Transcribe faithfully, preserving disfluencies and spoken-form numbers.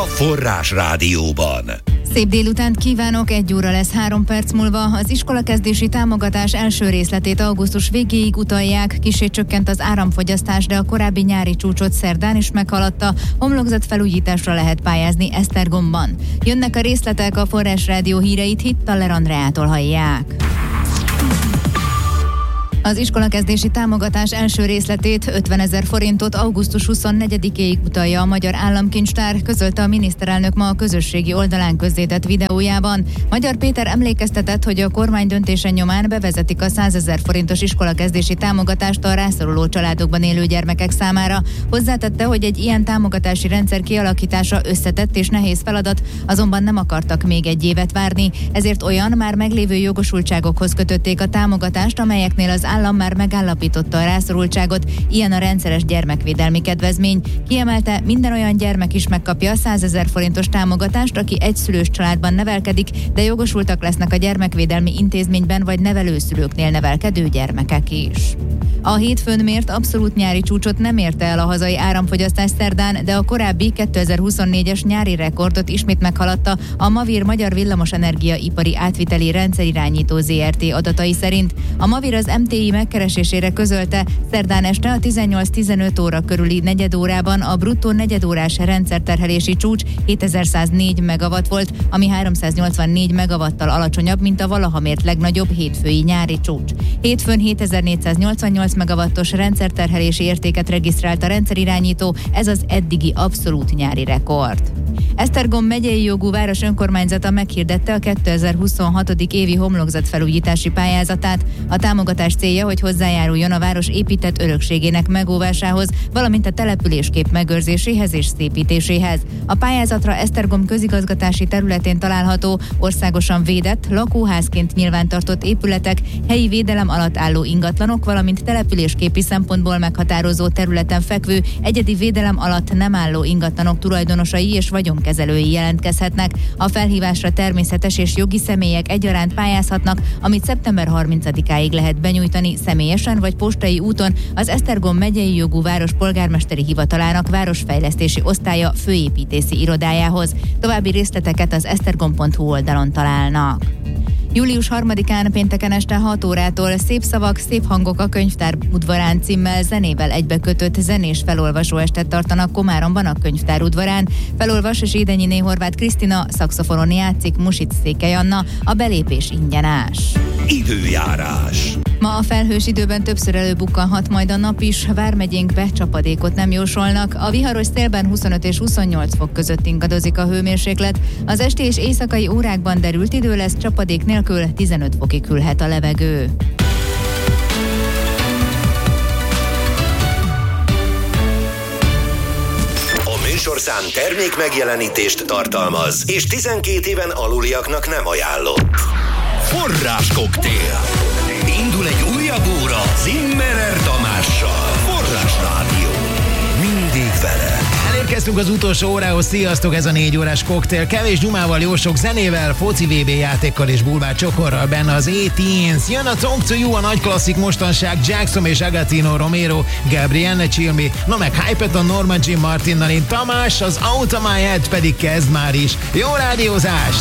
Forrás Rádióban. Szép délutánt kívánok, egy óra lesz három perc múlva. Az iskolakezdési támogatás első részletét augusztus végéig utalják. Kissé csökkent az áramfogyasztás, de a korábbi nyári csúcsot szerdán is meghaladta. Homlokzatfelújításra lehet pályázni Esztergomban. Jönnek a részletek, a Forrás Rádió híreit Hittaler Andreától hallják. Az iskolakezdési támogatás első részletét, ötvenezer forintot augusztus huszonnegyedikéig utalja a Magyar Államkincstár, közölte a miniszterelnök ma a közösségi oldalán közzétett videójában. Magyar Péter emlékeztetett, hogy a kormány döntése nyomán bevezetik a százezer forintos iskolakezdési támogatást a rászoruló családokban élő gyermekek számára. Hozzátette, hogy egy ilyen támogatási rendszer kialakítása összetett és nehéz feladat, azonban nem akartak még egy évet várni, ezért olyan már meglévő jogosultságokhoz kötötték a támogatást, amelyeknél az állam már megállapította a rászorultságot, ilyen a rendszeres gyermekvédelmi kedvezmény. Kiemelte, minden olyan gyermek is megkapja a százezer forintos támogatást, aki egyszülős családban nevelkedik, de jogosultak lesznek a gyermekvédelmi intézményben vagy nevelőszülőknél nevelkedő gyermekek is. A hétfőn mért abszolút nyári csúcsot nem érte el a hazai áramfogyasztás szerdán, de a korábbi kétezer-huszonnégyes nyári rekordot ismét meghaladta a Mavir Magyar Villamosenergia Ipari Átviteli Rendszerirányító zé er té adatai szerint. A Mavir az em té i megkeresésére közölte, szerdán este a tizennyolc-tizenöt óra körüli negyedórában a bruttó negyedórás rendszerterhelési csúcs hétezer-száznégy megawatt volt, ami háromszáznyolcvannégy megawattal alacsonyabb, mint a valaha mért legnagyobb hétfői nyári csúcs. Hétfőn hétezer-négyszáznyolcvannyolc megawattos rendszerterhelési értéket regisztrált a rendszerirányító, ez az eddigi abszolút nyári rekord. Esztergom megyei jogú város önkormányzata meghirdette a kétezer-huszonhatodik évi homlokzatfelújítási pályázatát. A támogatás célja, hogy hozzájáruljon a város épített örökségének megóvásához, valamint a településkép megőrzéséhez és szépítéséhez. A pályázatra Esztergom közigazgatási területén található, országosan védett, lakóházként nyilvántartott épületek, helyi védelem alatt álló ingatlanok, valamint településképi szempontból meghatározó területen fekvő, egyedi védelem alatt nem álló ingatlanok tulajdonosai és vagyonkezelői jelentkezhetnek. A felhívásra természetes és jogi személyek egyaránt pályázhatnak, amit szeptember harmincadikáig lehet benyújtani személyesen vagy postai úton az Esztergom megyei jogú város polgármesteri hivatalának városfejlesztési osztálya főépítészi irodájához. További részleteket az esztergom pont hu oldalon találnak. július harmadikán pénteken este hat órától Szép szavak, szép hangok a könyvtár udvarán címmel zenével egybekötött zenés felolvasó estet tartanak Komáromban a könyvtár udvarán. Felolvas Zsédenyiné Horváth Krisztina, szaxofonon játszik Music Székely Anna, a belépés ingyenes. Időjárás. Ma a felhős időben többször előbukkanhat majd a nap is, vármegyénkbe csapadékot nem jósolnak. A viharos szélben huszonöt és huszonnyolc fok között ingadozik a hőmérséklet. Az esti és éjszakai órákban derült idő lesz, csapadék nélkül tizenöt fokig hűlhet a levegő. A műsorszám termék megjelenítést tartalmaz, és tizenkét éven aluliaknak nem ajánlott. Forrás koktél. Indul egy újabb óra Zimmerer Tamással. Forrás Rádió. Mindig veled. Elérkeztünk az utolsó órához, sziasztok, ez a négy órás koktél. Kevés dumával, jó sok zenével, foci vé bé játékkal és bulvár csokorral, benne az A-Teens. Jön a Talk to You, a nagy klasszik mostanság, Jackson és Agatino Romero, Gabrielle Chilmi, na meg Hypeton, Norma Jean Martinnal, én Tamás, az Out of My Head pedig kezd már is. Jó rádiózást!